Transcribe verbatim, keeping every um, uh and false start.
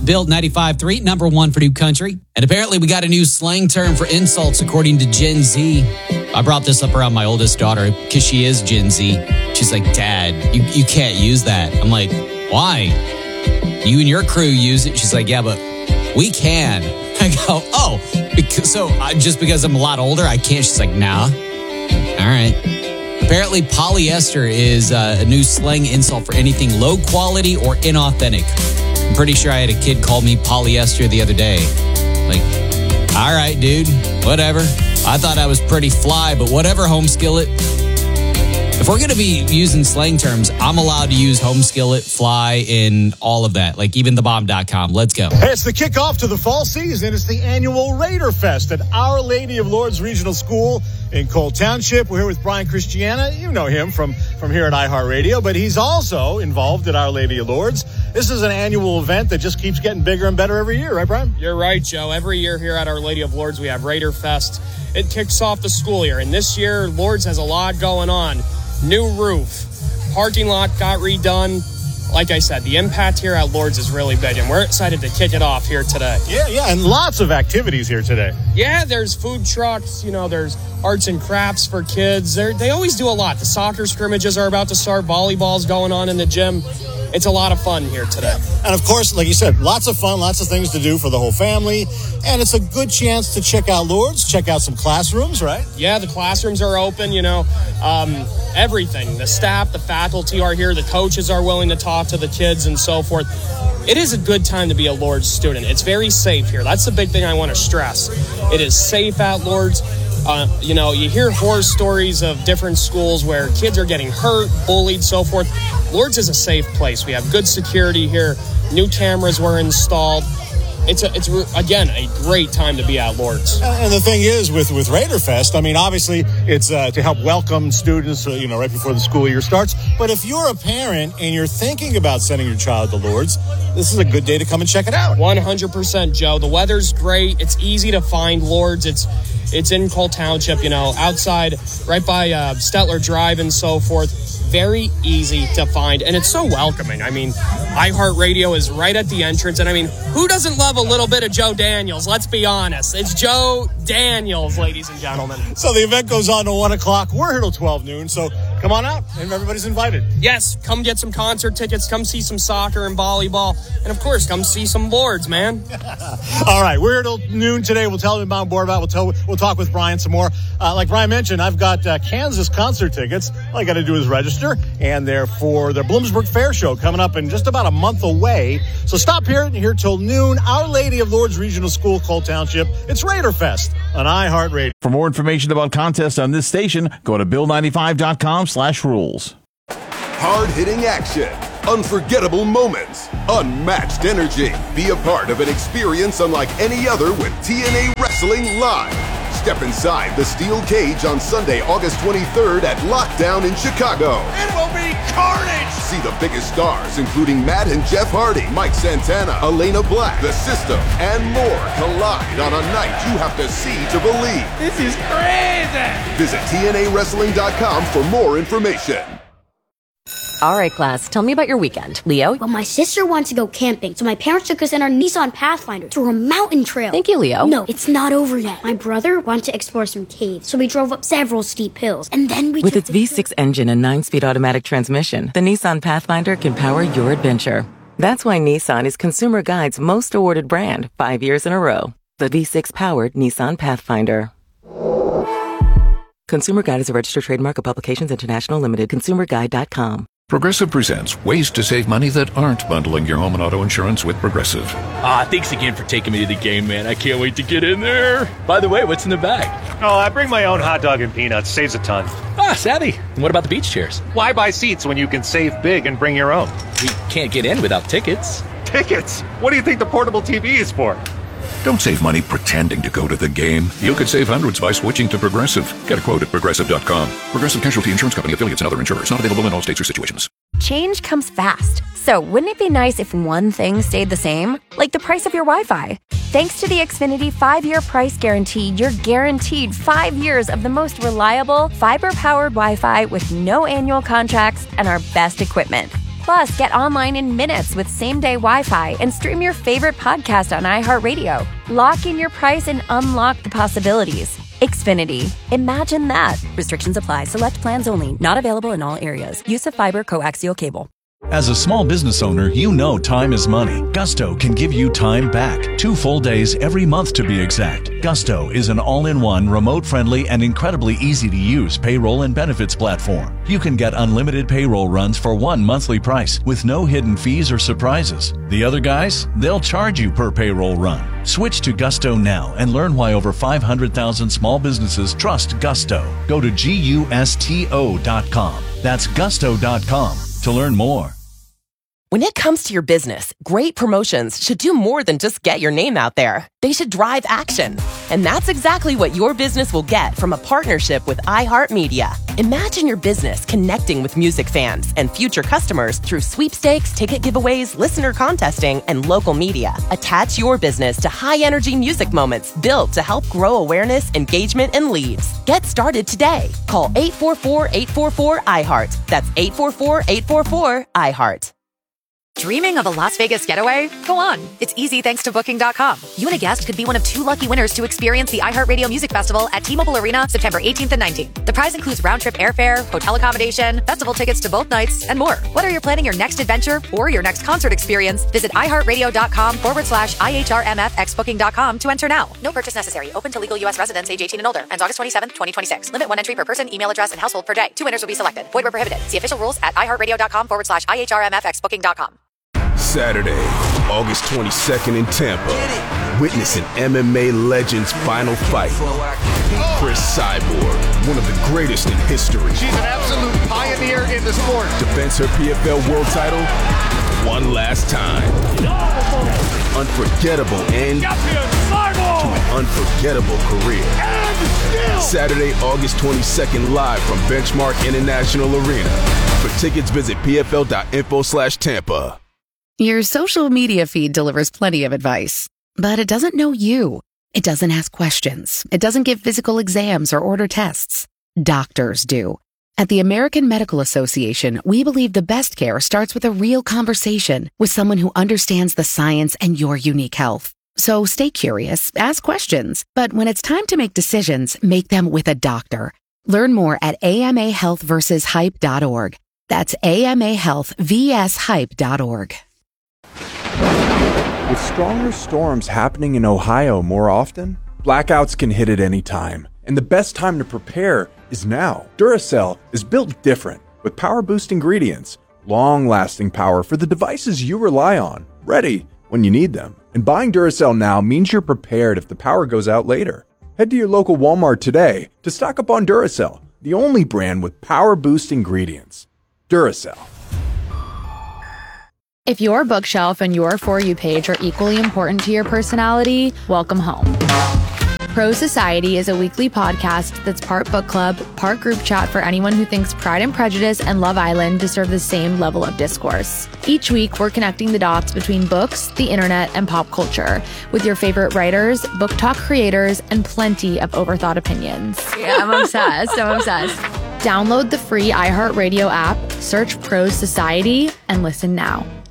Built ninety-five point three, number one for New Country. And apparently we got a new slang term for insults according to Gen Z. I brought this up around my oldest daughter because she is Gen Z. She's like, Dad, you, you can't use that. I'm like, why? You and your crew use it. She's like, yeah, but we can. I go, oh, because, so I, just because I'm a lot older, I can't. She's like, nah. All right. Apparently, polyester is uh, a new slang insult for anything low quality or inauthentic. I'm pretty sure I had a kid call me polyester the other day. Like, all right, dude, whatever. I thought I was pretty fly, but whatever, home skillet. If we're going to be using slang terms, I'm allowed to use home skillet, fly, and all of that, like even the bomb dot com. Let's go. Hey, it's the kickoff to the fall season. It's the annual Raider Fest at Our Lady of Lourdes Regional School in Cole Township. We're here with Brian Christiana. You know him from, from here at iHeartRadio, but he's also involved at Our Lady of Lourdes. This is an annual event that just keeps getting bigger and better every year, right, Brian? You're right, Joe. Every year here at Our Lady of Lourdes, we have Raider Fest. It kicks off the school year, and this year, Lourdes has a lot going on. New roof, parking lot got redone. Like I said, the impact here at Lourdes is really big, and we're excited to kick it off here today. Yeah, yeah, and lots of activities here today. Yeah, there's food trucks, you know, there's arts and crafts for kids. They're, they always do a lot. The soccer scrimmages are about to start. Volleyball's going on in the gym. It's a lot of fun here today. And of course, like you said, lots of fun, lots of things to do for the whole family. And it's a good chance to check out Lourdes, check out some classrooms, right? Yeah, the classrooms are open, you know, um, everything. The staff, the faculty are here. The coaches are willing to talk to the kids and so forth. It is a good time to be a Lourdes student. It's very safe here. That's the big thing I want to stress. It is safe at Lourdes. Uh, you know, you hear horror stories of different schools where kids are getting hurt, bullied, so forth. Lourdes is a safe place. We have good security here. New cameras were installed. It's, a, it's again, a great time to be at Lourdes. And the thing is, with, with Raider Fest, I mean, obviously, it's uh, to help welcome students, uh, you know, right before the school year starts. But if you're a parent and you're thinking about sending your child to Lourdes, this is a good day to come and check it out. one hundred percent, Joe. The weather's great. It's easy to find Lourdes. It's It's in Cole Township, you know, outside, right by uh, Stetler Drive and so forth. Very easy to find, and it's so welcoming. I mean, iHeartRadio is right at the entrance, and I mean, who doesn't love a little bit of Joe Daniels? Let's be honest. It's Joe Daniels, ladies and gentlemen. So the event goes on to one o'clock. We're here till twelve noon, so come on out, and everybody's invited. Yes, come get some concert tickets, come see some soccer and volleyball, and of course, come see some Lourdes, man. All right, we're here till noon today. We'll tell you about more about. We'll tell. We'll talk with Brian some more. Uh, like Brian mentioned, I've got uh, Kansas concert tickets. All I got to do is register, and they're for the Bloomsburg Fair Show coming up in just about a month away. So stop here and here till noon. Our Lady of Lourdes Regional School, Cole Township. It's Raider Fest on iHeartRadio. For more information about contests on this station, go to bill ninety-five dot com slash rules. Hard-hitting action, unforgettable moments, unmatched energy. Be a part of an experience unlike any other with T N A Wrestling Live. Step inside the steel cage on Sunday, August twenty-third at Lockdown in Chicago. It will be carnage! See the biggest stars, including Matt and Jeff Hardy, Mike Santana, Elena Black, The System, and more collide on a night you have to see to believe. This is crazy! Visit T N A wrestling dot com for more information. All right, class, tell me about your weekend. Leo? Well, my sister wants to go camping, so my parents took us in our Nissan Pathfinder through a mountain trail. Thank you, Leo. No, it's not over yet. My brother wanted to explore some caves, so we drove up several steep hills, and then we With took its the V six engine and nine-speed automatic transmission, the Nissan Pathfinder can power your adventure. That's why Nissan is Consumer Guide's most awarded brand, five years in a row. The V six-powered Nissan Pathfinder. Consumer Guide is a registered trademark of Publications International Limited. consumer guide dot com. Progressive presents ways to save money that aren't bundling your home and auto insurance with Progressive. Ah, thanks again for taking me to the game, man. I can't wait to get in there. By the way, what's in the bag? Oh, I bring my own hot dog and peanuts. Saves a ton. Ah, savvy. And what about the beach chairs? Why buy seats when you can save big and bring your own? We can't get in without tickets. Tickets? What do you think the portable T V is for? Don't save money pretending to go to the game. You could save hundreds by switching to Progressive. Get a quote at progressive dot com. Progressive Casualty Insurance Company, affiliates, and other insurers. Not available in all states or situations. Change comes fast. So wouldn't it be nice if one thing stayed the same? Like the price of your Wi-Fi. Thanks to the Xfinity five-year price guarantee, you're guaranteed five years of the most reliable, fiber-powered Wi-Fi with no annual contracts and our best equipment. Plus, get online in minutes with same-day Wi-Fi and stream your favorite podcast on iHeartRadio. Lock in your price and unlock the possibilities. Xfinity. Imagine that. Restrictions apply. Select plans only. Not available in all areas. Use of fiber coaxial cable. As a small business owner, you know time is money. Gusto can give you time back. Two full days every month to be exact. Gusto is an all-in-one, remote-friendly, and incredibly easy-to-use payroll and benefits platform. You can get unlimited payroll runs for one monthly price with no hidden fees or surprises. The other guys, they'll charge you per payroll run. Switch to Gusto now and learn why over five hundred thousand small businesses trust Gusto. Go to gusto dot com. That's gusto dot com to learn more. When it comes to your business, great promotions should do more than just get your name out there. They should drive action. And that's exactly what your business will get from a partnership with iHeartMedia. Imagine your business connecting with music fans and future customers through sweepstakes, ticket giveaways, listener contesting, and local media. Attach your business to high-energy music moments built to help grow awareness, engagement, and leads. Get started today. Call eight four four, eight four four, I heart. That's eight four four, eight four four, I heart. Dreaming of a Las Vegas getaway? Go on. It's easy thanks to Booking dot com. You and a guest could be one of two lucky winners to experience the iHeartRadio Music Festival at T-Mobile Arena September eighteenth and nineteenth. The prize includes round-trip airfare, hotel accommodation, festival tickets to both nights, and more. Whether you're planning your next adventure or your next concert experience, visit iHeartRadio.com forward slash IHRMFX Booking dot com to enter now. No purchase necessary. Open to legal U S residents age eighteen and older. Ends August twenty-seventh, twenty twenty-six. Limit one entry per person, email address, and household per day. Two winners will be selected. Void where prohibited. See official rules at iHeartRadio.com forward slash IHRMFX Booking dot com. Saturday, August twenty-second in Tampa. Witness an M M A legend's final fight. Chris Cyborg, one of the greatest in history. She's an absolute pioneer in the sport. Defends her P F L world title one last time. Unforgettable end to an unforgettable career. Saturday, August twenty-second, live from Benchmark International Arena. For tickets, visit pfl.info slash Tampa. Your social media feed delivers plenty of advice, but it doesn't know you. It doesn't ask questions. It doesn't give physical exams or order tests. Doctors do. At the American Medical Association, we believe the best care starts with a real conversation with someone who understands the science and your unique health. So stay curious, ask questions, but when it's time to make decisions, make them with a doctor. Learn more at A M A health versus hype dot org. That's A M A health versus hype dot org. With stronger storms happening in Ohio more often, blackouts can hit at any time, and the best time to prepare is now. Duracell is built different, with power-boost ingredients, long-lasting power for the devices you rely on, ready when you need them. And buying Duracell now means you're prepared if the power goes out later. Head to your local Walmart today to stock up on Duracell, the only brand with power-boost ingredients. Duracell. If your bookshelf and your For You page are equally important to your personality, welcome home. Pro Society is a weekly podcast that's part book club, part group chat for anyone who thinks Pride and Prejudice and Love Island deserve the same level of discourse. Each week, we're connecting the dots between books, the internet, and pop culture with your favorite writers, book talk creators, and plenty of overthought opinions. Yeah, I'm obsessed. I'm obsessed. Download the free iHeartRadio app, search Pro Society, and listen now.